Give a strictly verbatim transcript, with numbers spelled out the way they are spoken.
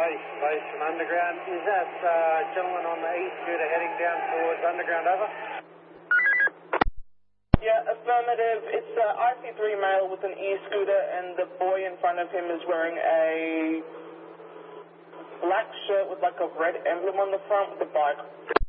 Base, base and underground. Is that uh, gentleman on the e-scooter heading down towards underground, over? Yeah, affirmative. It's uh, I C three male with an e-scooter, and the boy in front of him is wearing a black shirt with like a red emblem on the front with the bike.